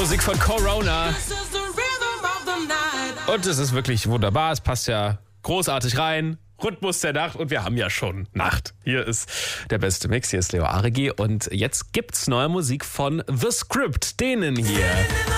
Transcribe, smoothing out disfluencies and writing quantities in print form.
Musik von Corona. Und es ist wirklich wunderbar. Es passt ja großartig rein. Rhythmus der Nacht und wir haben ja schon Nacht. Hier ist der beste Mix. Hier ist Leo Aregi und jetzt gibt's neue Musik von The Script, denen hier.